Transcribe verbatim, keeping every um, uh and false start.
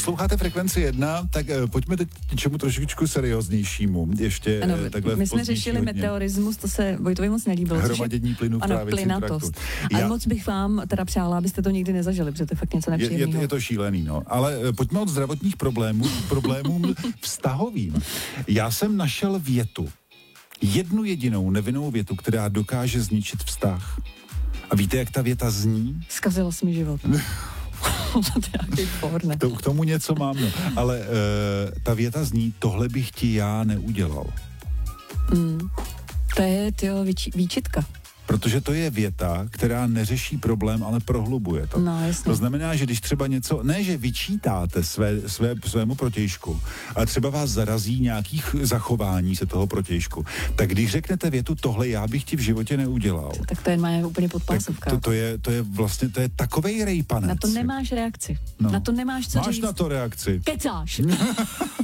Posloucháte Frekvenci jedna, tak uh, pojďme teď k něčemu trošičku serióznějšímu. Ještě ano, uh, takhle my jsme řešili hodně. Meteorismus, to se Vojtovi moc nelíbilo. Hromadění plynu v ano, trávicím plynatost. traktu. Ale Já... moc bych vám teda přála, abyste to nikdy nezažili, protože to je fakt něco nepříjemného. Je, je, je to šílený, no. Ale uh, pojďme od zdravotních problémů k problémům vztahovým. Já jsem našel větu. Jednu jedinou nevinnou větu, která dokáže zničit vztah. A víte, jak ta věta zní? Zkazila jsi mi život. to, k tomu něco mám, no. Ale uh, ta věta zní, tohle bych ti já neudělal. Mm. To je, tyjo, výči, výčitka. Protože to je věta, která neřeší problém, ale prohlubuje to. No, jasně. To znamená, že když třeba něco, ne, že vyčítáte své, své, svému protějšku, ale třeba vás zarazí nějakých zachování se toho protějšku, tak když řeknete větu, tohle já bych ti v životě neudělal. Tak to je má úplně podpásovka. To, to, je, to je vlastně, to je takovej rejpanec. Na to nemáš reakci. No. Na to nemáš co Máš říct. na to reakci. Kecáš.